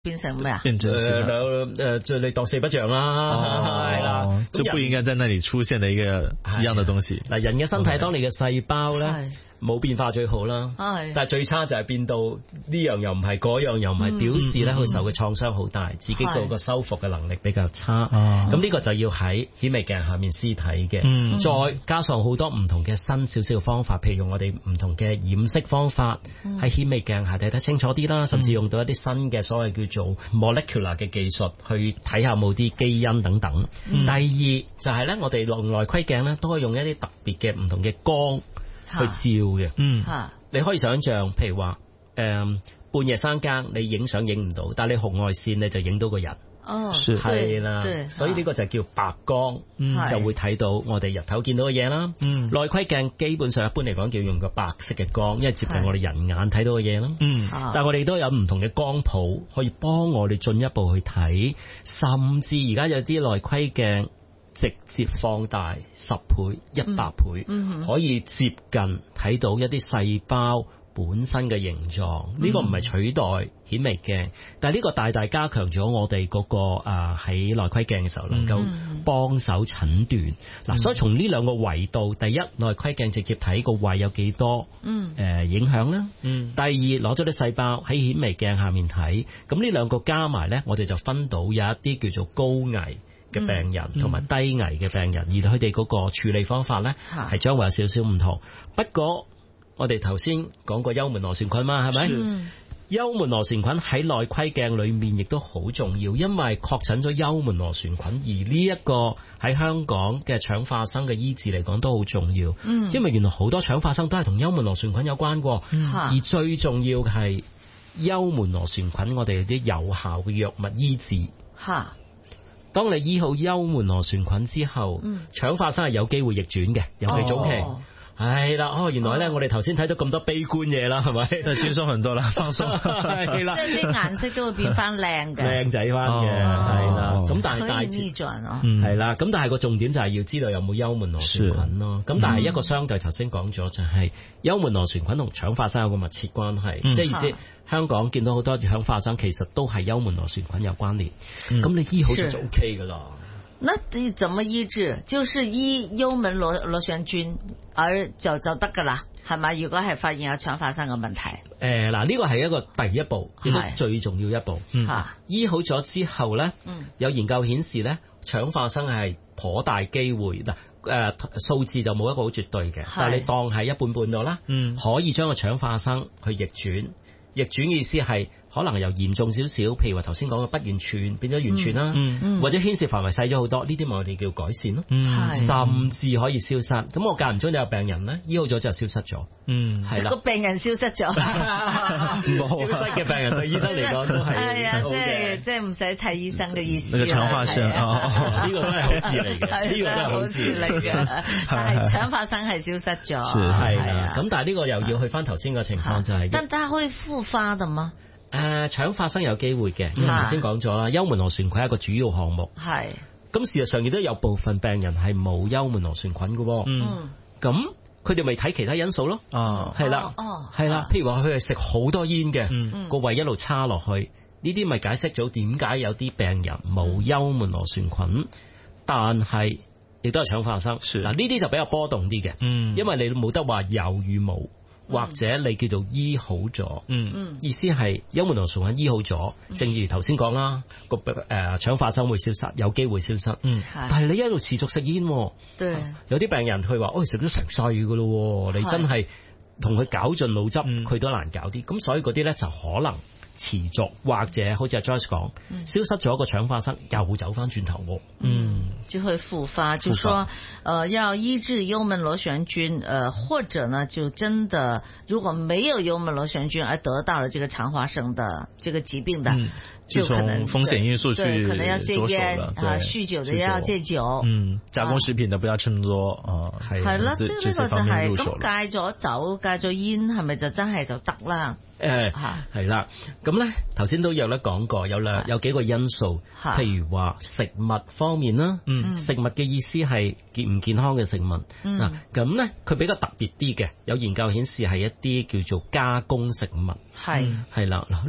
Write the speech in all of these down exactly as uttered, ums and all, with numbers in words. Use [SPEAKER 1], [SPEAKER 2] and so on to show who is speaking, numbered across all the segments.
[SPEAKER 1] 變成咩啊？
[SPEAKER 2] 變成
[SPEAKER 3] 誒兩誒，即係你當四不像啦，係啦、
[SPEAKER 2] 哦，就不應該在那裡出現的一個一樣的東西。
[SPEAKER 3] 嗱，人嘅身體當你嘅細胞咧。冇變化最好啦，但係最差就係變到呢樣又唔係，嗰樣又唔係，表示咧佢受嘅創傷好大，自己個個修復嘅能力比較差。咁呢個就要喺顯微鏡下面先睇嘅，嗯、再加上好多唔同嘅新少少嘅方法，譬如用我哋唔同嘅染色方法喺顯微鏡下睇得清楚啲啦，甚至用到一啲新嘅所謂叫做 molecular 嘅技術去睇下冇啲基因等等。嗯、第二就係咧，我哋用內窺鏡咧都可以用一啲特別嘅唔同嘅光去照嘅，嗯，你可以想象，譬如話，誒、呃，半夜三更你影相影唔到，但係你紅外線你就影到個人，
[SPEAKER 1] 哦，
[SPEAKER 3] 係啦，所以呢個就叫白光，嗯、就會睇到我哋日頭見到嘅嘢啦。嗯，內窺鏡基本上一般嚟講叫用個白色嘅光，因為接近我哋人眼睇到嘅嘢啦。嗯，但係我哋都有唔同嘅光譜可以幫我哋進一步去睇，甚至而家有啲內窺鏡。直接放大十倍、一百倍，嗯、可以接近睇到一啲細胞本身嘅形狀。呢、嗯、個唔係取代顯微鏡，但係呢個大大加強咗我哋嗰、嗰個啊喺內窺鏡嘅時候能夠幫手診斷。嗱、嗯，所以從呢兩個維度，第一內窺鏡直接睇個胃有幾多，嗯，誒、呃、影響啦。嗯，第二攞咗啲細胞喺顯微鏡下面睇，咁呢兩個加埋咧，我哋就分到有一啲叫做高危嘅病人同埋低危嘅病人，嗯、而佢哋嗰個處理方法咧係將會有少少唔同。不過我哋頭先講過幽門螺旋菌嘛，係咪？嗯、幽門螺旋菌喺內窺鏡裏面亦都好重要，因為確診咗幽門螺旋菌，而呢一個喺香港嘅腸化生嘅醫治嚟講都好重要。嗯、因為原來好多腸化生都係同幽門螺旋菌有關嘅，嗯、而最重要嘅係幽門螺旋菌，我哋有啲有效嘅藥物醫治。吓。當你醫好幽門螺旋菌之後，腸、嗯、化生係有機會逆轉嘅，尤其早期。係啦，哦，原來咧，我哋頭先睇到咁多悲觀嘢啦，係咪？
[SPEAKER 2] 輕鬆很多啦，放鬆。
[SPEAKER 3] 係啦，
[SPEAKER 1] 即係啲顏色都會變翻靚嘅，
[SPEAKER 3] 靚仔翻嘅，係啦。咁但係大
[SPEAKER 1] 逆轉咯，
[SPEAKER 3] 係啦。咁但係個重點就係要知道有冇幽門螺旋菌咯。咁但係一個相對頭先講咗就係幽門螺旋菌同腸化生有個密切關係，即係、嗯、意思。香港見到好多腸化生，其實都係幽門螺旋菌有關聯。咁、嗯、你醫好就 O K 噶啦。
[SPEAKER 1] 那你怎麼醫治？就是醫幽門螺螺旋菌而就就得噶啦，係咪？如果係發現有腸化生嘅問題，誒、
[SPEAKER 3] 呃、嗱，呢個係一個第一步，亦都最重要一步。吓、嗯，醫好咗之後咧，嗯、有研究顯示咧，腸化生係頗大機會嗱，誒數字就冇一個好絕對嘅，是但係你當係一半半咗啦，嗯、可以將個腸化生去逆轉。逆轉意思係可能由嚴重少少，譬如話頭先講嘅不完全變咗完全啦，嗯嗯、或者牽涉範圍細咗好多，呢啲咪我哋叫改善咯，嗯、甚至可以消失。咁我間唔中有病人咧，醫好咗之後消失咗，嗯，係啦，
[SPEAKER 1] 個病人消失咗，
[SPEAKER 3] 冇消失嘅病人對醫生嚟講都係
[SPEAKER 1] 係啊，即係即係唔使睇醫生嘅意思。
[SPEAKER 2] 那個腸化生
[SPEAKER 3] 呢個都係好事嚟嘅，呢個都係好事嚟嘅。
[SPEAKER 1] 但係腸化生係消失咗，
[SPEAKER 3] 係啦。咁但係呢個又要去翻頭先個情況就係，
[SPEAKER 1] 但但係可以復發的嗎？
[SPEAKER 3] 誒，腸化生有機會嘅，因為頭先講咗啦，幽門螺旋菌係一個主要項目。係，咁事實上亦都有部分病人係冇幽門螺旋菌嘅。嗯，咁佢哋咪睇其他因素咯。哦，係啦，哦，係啦，譬如話佢係食好多煙嘅，個胃一路叉落去，呢啲咪解釋咗點解有啲病人冇幽門螺旋菌，但係亦都係腸化生。嗱，呢啲就比較波動啲嘅，嗯，因為你冇得話有與冇。或者你叫做醫好咗，嗯，意思係幽門螺旋菌醫好咗，嗯、正如頭先講啦，個誒腸化生會消失，有機會消失，嗯，但係你一路持續食煙，對，有啲病人佢話，哦，食咗成世噶咯，你真係同佢絞盡腦汁，佢、嗯、都難搞啲，咁所以嗰啲咧就可能持續，或者好似阿 Joyce 講，嗯、消失咗個腸化生，又會走翻轉頭喎，嗯，
[SPEAKER 1] 就會復發，就說，呃，要醫治幽門螺旋菌，呃，或者呢，就真的如果沒有幽門螺旋菌而得到了這個腸化生的這個疾病的，嗯、就可能
[SPEAKER 2] 風險因素去
[SPEAKER 1] 對，可能要戒煙啊，酗酒的要戒酒，
[SPEAKER 2] 嗯，加工食品的不要趁多啊，係
[SPEAKER 1] 係啦，即係呢個就係咁戒咗酒，戒咗煙，係咪就真係就得啦？
[SPEAKER 3] 誒係啦，咁咧頭先都有得講過，有兩有幾個因素，譬如話食物方面啦，嗯、食物嘅意思係健唔健康嘅食物，嗱咁咧佢比較特別啲嘅，有研究顯示係一啲叫做加工食物，係係啦，嗱呢個加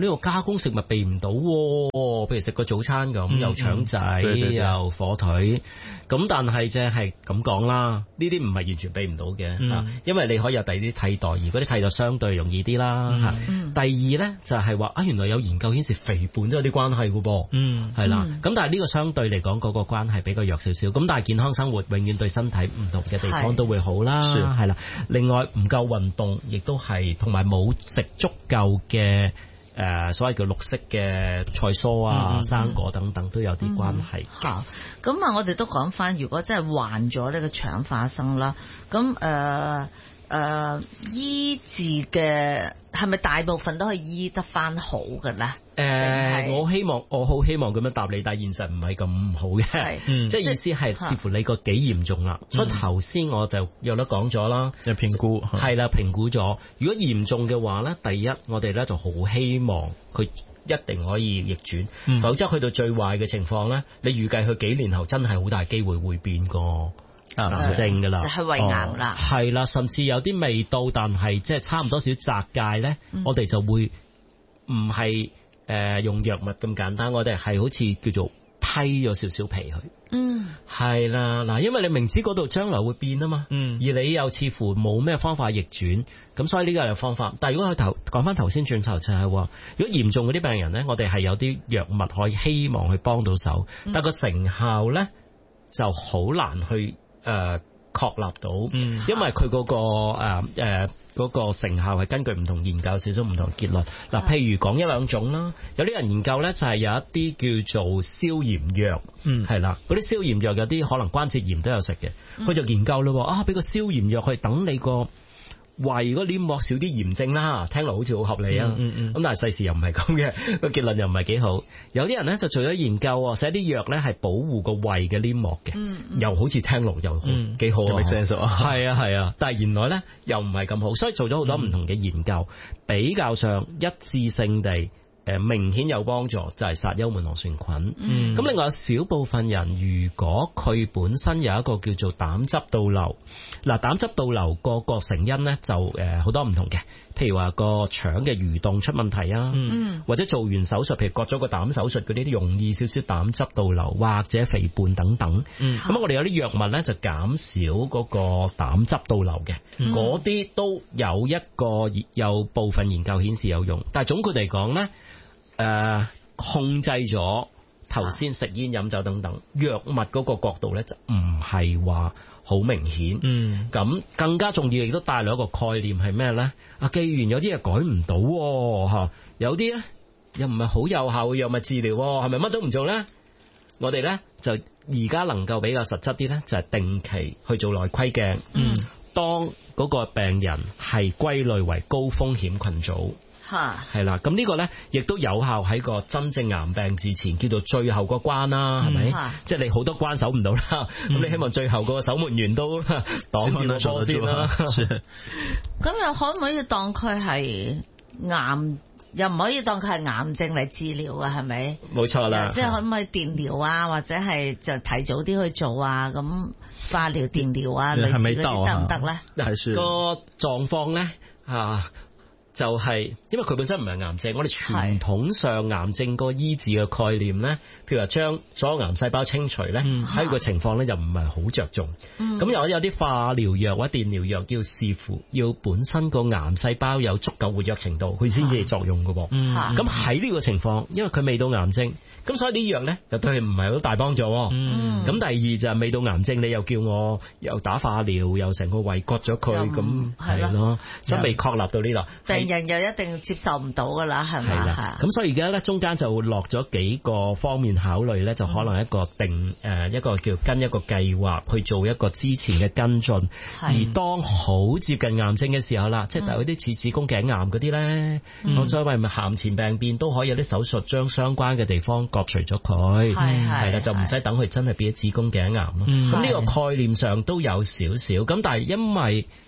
[SPEAKER 3] 加工食物避唔到，譬如食個早餐咁，又腸仔又火腿，咁但係即係咁講啦，呢啲唔係完全避唔到嘅，嗯、因為你可以有第二啲替代，而嗰啲替代相對容易啲啦。嗯、第二咧就係話啊，原來有研究顯示肥胖都有啲關係嘅噃，嗯，係啦。咁但係呢個相對嚟講嗰個關係比較弱少少。咁但係健康生活永遠對身體唔同嘅地方都會好啦，係啦。另外唔夠運動，亦都係同埋冇食足夠嘅。誒、呃，所謂叫綠色嘅菜蔬啊、嗯、生果等等都有啲關係。
[SPEAKER 1] 好，咁啊，我哋都講翻，如果真係患咗呢個腸化生啦，咁誒誒醫治嘅係咪大部分都可以醫得翻好嘅咧？誒、
[SPEAKER 3] 呃，我希望我好希望咁樣答你，但係現實唔係咁好嘅，嗯、即係意思係視乎你個幾嚴重啦。嗯、所以頭先我就有得講咗啦，
[SPEAKER 2] 就評估
[SPEAKER 3] 係啦，評估咗。如果嚴重嘅話咧，第一我哋咧就好希望佢一定可以逆轉，嗯、否則去到最壞嘅情況咧，你預計佢幾年後真係好大機會會變個癌症噶啦，
[SPEAKER 1] 就係胃癌啦，
[SPEAKER 3] 係啦、哦，甚至有啲未到，但係即係差唔多少窄界咧，嗯、我哋就會唔係。誒、呃，用藥物咁簡單，我哋係好似叫做批咗少少皮去，嗯，係啦，嗱，因為你明知嗰度將來會變啊嘛，嗯，而你又似乎冇咩方法逆轉，咁所以呢個係方法。但係如果佢頭講翻頭先轉頭就係話，如果嚴重嗰啲病人咧，我哋係有啲藥物可以希望去幫到手，嗯、但係個成效咧就好難去誒。呃確立到，因為佢嗰個誒誒嗰個成效係根據唔同研究少少唔同結論。嗱，譬如講一兩種啦，有啲人研究咧就係有一啲叫做消炎藥，嗯，係啦，嗰啲消炎藥有啲可能關節炎都有食嘅，佢就研究咯，啊，俾個消炎藥去等你個胃嗰黏膜少啲炎症啦，聽落好似好合理啊，咁、嗯嗯、但係世事又唔係咁嘅，個結論又唔係幾好。有啲人咧就做咗研究，寫啲藥咧係保護個胃嘅黏膜嘅，嗯嗯、又好似聽落又幾好，係啊係啊，但係原來咧又唔係咁好，所以做咗好多唔同嘅研究，嗯、比較上一致性地。誒，明顯有幫助就係殺幽門螺旋菌。咁、嗯、另外有少部分人，如果佢本身有一個叫做膽汁倒流，嗱，膽汁倒流個個成因咧就誒好多唔同嘅，譬如話個腸嘅蠕動出問題啊，嗯、或者做完手術，譬如割咗個膽手術嗰啲，容易少少膽汁倒流或者肥胖等等。咁、嗯、我哋有啲藥物咧就減少嗰個膽汁倒流嘅，嗰啲、嗯、都有一個有部分研究顯示有用，但係總括嚟講咧。誒、呃，控制咗頭先食煙、飲酒等等藥物嗰個角度咧，就唔係話好明顯。嗯，咁更加重要，亦都帶來一個概念係咩咧？啊，既然有啲嘢改唔到，吓有啲咧又唔係好有效嘅藥物治療，係咪乜都唔做咧？我哋咧就而家能夠比較實質啲咧，就係定期去做內窺鏡。嗯，當嗰個病人係歸類為高風險群組。係啦，咁呢個咧亦都有效喺個真正癌病之前，叫做最後個關啦，係咪？嗯、即係你好多關守唔到啦，咁、嗯、你希望最後個守門員都擋住個波先啦。
[SPEAKER 1] 咁又可唔可以當佢係癌？又唔可以當佢係癌症嚟治療啊？係咪？冇錯啦，即係可唔可以電療啊，或者係就提早啲去做啊？咁化療、電療啊，類似嗰啲得唔得咧？
[SPEAKER 3] 個狀況咧啊。就係因為佢本身唔係癌症，我哋傳統上癌症個醫治嘅概念咧，譬如話將所有癌細胞清除咧，喺、嗯、個情況咧就唔係好着重。咁、嗯、有有啲化療藥或者電療藥要視乎，要本身個癌細胞有足夠活躍程度，佢先至作用㗎喎。咁喺呢個情況，因為佢未到癌症，咁所以啲藥咧又對佢唔係好大幫助。咁、嗯、第二就係未到癌症，你又叫我又打化療，又成個胃割咗佢，咁係咯，所以未確立到呢度。
[SPEAKER 1] 人又一定接受唔到噶啦，係咪？係啦，咁
[SPEAKER 3] 所以而家咧中間就落咗幾個方面考慮咧，就可能一個定誒、呃、一個叫跟一個計劃去做一個之前嘅跟進，的而當好接近癌症嘅時候啦，嗯、即係嗰啲似子宮頸癌嗰啲咧，我所謂咪癌前病變都可以有啲手術將相關嘅地方割除咗佢，係啦，就唔使等佢真係變咗子宮頸癌咯。咁呢、嗯、個概念上都有少少，咁但係因為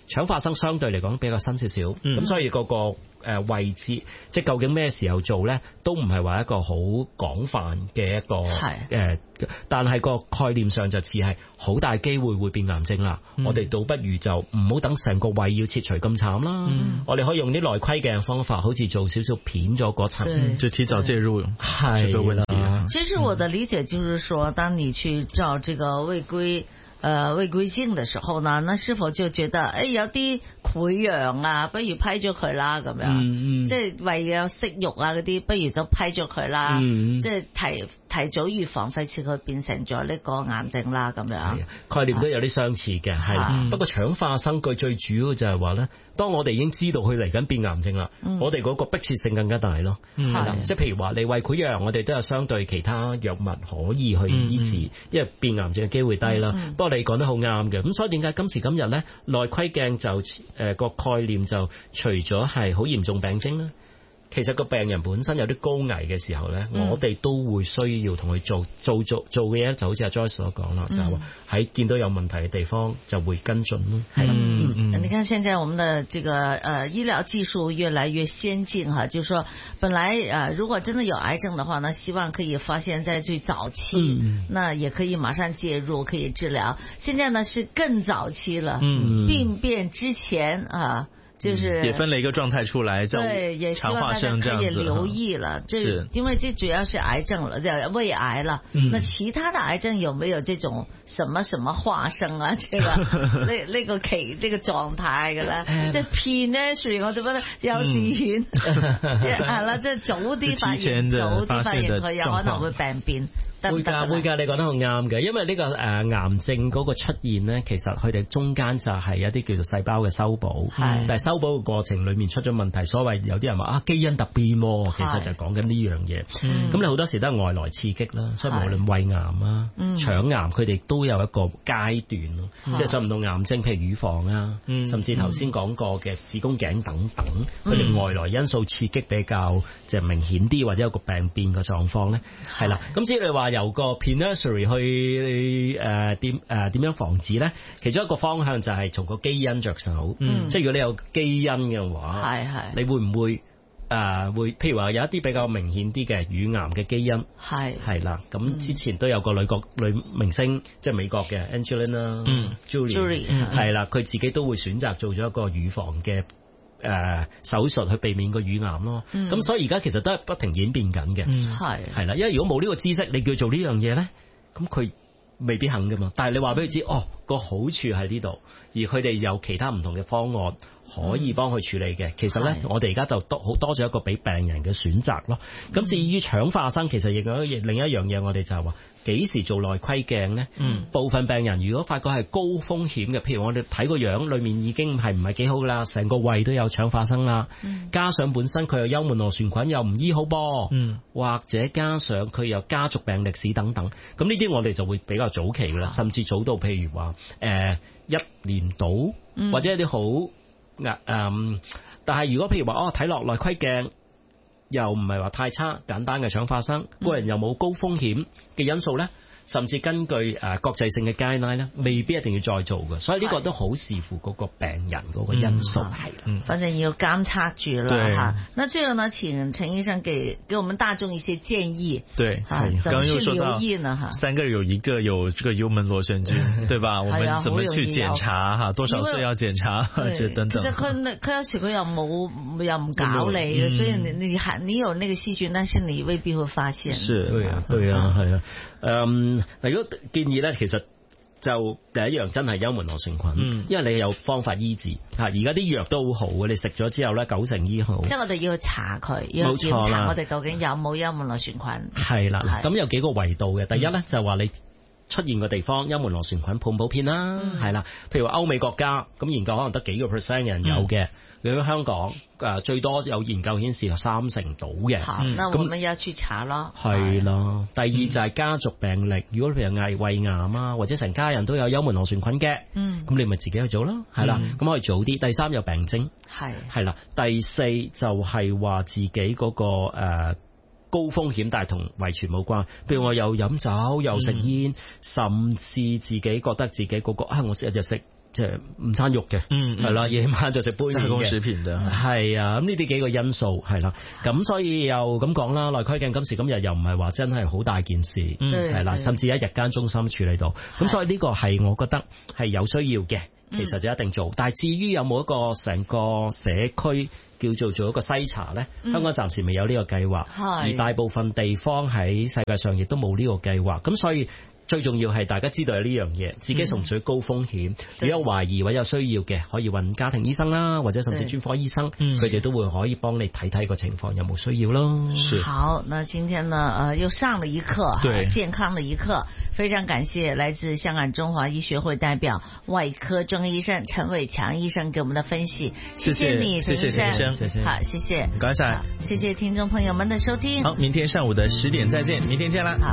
[SPEAKER 3] 腸化生相對嚟講比較新少少，咁、嗯、所以嗰個誒位置，即係究竟咩時候做咧，都唔係話一個好廣泛嘅一個誒、呃，但係個概念上就似係好大機會會變癌症啦。嗯、我哋倒不如就唔好等成個胃要切除咁慘啦。嗯、我哋可以用啲內窺鏡方法，好似做少少片咗嗰層，
[SPEAKER 2] 就提早介入
[SPEAKER 3] 係
[SPEAKER 2] 這個問題。
[SPEAKER 1] 其實我的理解就是說，當你去照這個胃龜。誒胃龜鏡嘅時候呢，那是否就覺得誒、哎、有啲潰瘍啊，不如批咗佢啦咁樣，嗯嗯、即係胃有息肉啊嗰啲，不如就批咗佢啦，嗯、即係提提早預防，費事佢變成咗呢個癌症啦咁樣。
[SPEAKER 3] 概念都有啲相似嘅，係、啊。不過腸化生佢最主要就係話咧，當我哋已經知道佢嚟緊變癌症啦，嗯、我哋嗰個迫切性更加大咯。係啦，即係譬如話你胃潰瘍，我哋都有相對其他藥物可以去醫治，嗯、因為變癌症嘅機會低啦。嗯、不過你講得好啱嘅，咁所以點解今時今日咧內窺鏡就誒個、呃、概念就除咗係好嚴重病徵啦，其實個病人本身有啲高危嘅時候咧，嗯、我哋都會需要同佢做做做做嘅嘢，就好似阿 Joyce 所講啦，嗯、就係話喺見到有問題嘅地方就會跟進咯。係啦，
[SPEAKER 1] 嗯嗯、你看現在我們的這個呃醫療技術越來越先進哈，就是說本來呃如果真的有癌症的話呢，希望可以發現在最早期，嗯、那也可以馬上介入，可以治療。現在呢是更早期了，嗯、病變之前啊。就是
[SPEAKER 2] 也分了一個狀態出來，叫腸化生這樣子，
[SPEAKER 1] 對，也希望大家可以留意了。這因為這主要是癌症了，叫胃癌了。嗯、那其他的癌症有沒有這種什麼什麼化生啊？這個那那個期這個狀態嘅咧，即係片咧，所以我就覺得幼稚園係啦，即係早啲發現，早啲發現佢有可能會病變。
[SPEAKER 3] 會㗎會㗎，你講得好啱嘅，因為呢個誒癌症嗰個出現咧，其實佢哋中間就係一啲叫做細胞嘅修補，但係修補嘅過程裡面出咗問題，所謂有啲人話啊基因突變喎，其實就係講緊呢樣嘢。咁你好多時都係外來刺激啦，所以無論胃癌啊、腸癌，佢哋都有一個階段咯，即係上唔到癌症，譬如乳房啊，甚至頭先講過嘅子宮頸等等，佢哋外來因素刺激比較即係明顯啲，或者有個病變嘅狀況咧，係啦。咁至於你話由個 pre-nursery 去誒點誒點樣防止咧？其中一個方向就係從個基因着手，嗯、即係如果你有基因嘅話，係係，你會唔會誒、呃、會？譬如話有一啲比較明顯啲嘅乳癌嘅基因，係係啦。咁之前都有個女國女明星，即係美國嘅 Angelina、嗯、Jolie 係啦，佢自己都會選擇做咗一個乳房嘅。誒、呃、手術去避免個乳癌咯，咁、嗯、所以而家其實都係不停演變緊嘅，係係啦，因為如果冇呢個知識，你叫佢做呢樣嘢咧，咁佢未必肯噶嘛。但係你話俾佢知，哦個好處喺呢度，而佢哋有其他唔同嘅方案可以幫佢處理嘅。其實咧，我哋而家就多好多咗一個俾病人嘅選擇咯。咁、嗯、至於腸化生，其實亦有另一樣嘢，我哋就係話幾時做內窺鏡咧？嗯、部分病人如果發覺係高風險嘅，譬如我哋睇個樣裏面已經係唔係幾好啦，成個胃都有腸化生啦，嗯、加上本身佢有幽門螺旋菌又唔醫好噃，嗯、或者加上佢有家族病歷史等等，咁呢啲我哋就會比較早期噶啦，甚至早到譬如話誒、呃、一年到，嗯、或者一啲好誒，但係如果譬如話哦睇落內窺鏡又唔係話太差，簡單嘅腸化生，個人又冇高風險嘅因素咧。甚至根據誒國際性嘅 guideline 咧，未必一定要再做嘅，所以呢個都好視乎嗰個病人嗰個因素係。
[SPEAKER 1] 嗯，反正要監測住啦嚇。那最後呢，請陳醫生給給我們大眾一些建議。
[SPEAKER 2] 對，
[SPEAKER 1] 怎麼去留意呢？哈，
[SPEAKER 2] 三個有一個有這個幽門螺旋菌，對吧？我們怎麼去檢查？哈，多少歲要檢查？這等等。其實佢佢有時佢又冇又唔搞你嘅，所以你你還你有那個細菌，但是你未必會發現。
[SPEAKER 3] 是，對啊，對啊，係啊。誒，嗱，如果建議咧，其實就第一樣真係幽門螺旋菌，嗯、因為你有方法醫治嚇。而家啲藥都好好嘅，你食咗之後咧，九成醫好。即
[SPEAKER 1] 係我哋要去查佢，要檢查我哋究竟有冇幽門螺旋菌。
[SPEAKER 3] 係啦，咁有幾個維度嘅。第一咧、嗯、就係話你出現嘅地方幽門螺旋菌普唔普遍啦，係啦、嗯。譬如話歐美國家咁研究可能得幾個 percent 嘅人有嘅。嗯如果香港誒最多有研究顯示有三成到嘅，
[SPEAKER 1] 咁那我們要去查咯。
[SPEAKER 3] 係啦，第二就係家族病歷，如果譬如係胃癌啊，或者成家人都有幽門螺旋菌嘅，嗯，咁你咪自己去做咯，係啦，咁可以早啲。第三有病徵，係係啦，第四就係話自己嗰個誒高風險，但係同遺傳冇關，譬如我又飲酒又食煙，甚至自己覺得自己嗰個啊，我日日食即係午餐肉嘅，嗯，係啦，夜晚就食杯麵嘅，加工食品嘅，係啊，咁呢啲幾個因素係啦，咁所以又咁講啦，內窺鏡今時今日又唔係話真係好大件事，係啦，甚至喺日間中心處理到，咁所以呢個係我覺得係有需要嘅，其實就一定做，但係至於有冇一個成個社區叫做做一個篩查咧，香港暫時未有呢個計劃，而大部分地方喺世界上亦都冇呢個計劃，咁所以。最重要係大家知道有呢樣嘢，自己屬唔屬於高風險，嗯、如果有懷疑或者有需要嘅，可以揾家庭醫生啦，或者甚至專科醫生，佢哋都會可以幫你睇睇個情況有冇需要咯。
[SPEAKER 1] 好，那今天呢，呃，又上了一課，對，健康的一課，非常感謝來自香港中華醫學會代表外科專科醫生陳偉強醫生給我們的分析，謝謝你，陳醫生，
[SPEAKER 2] 謝謝，
[SPEAKER 1] 好，謝謝，
[SPEAKER 2] 唔該晒，
[SPEAKER 1] 謝謝聽眾朋友們的收聽，
[SPEAKER 2] 好，明天上午的十點再見，明天見啦，好。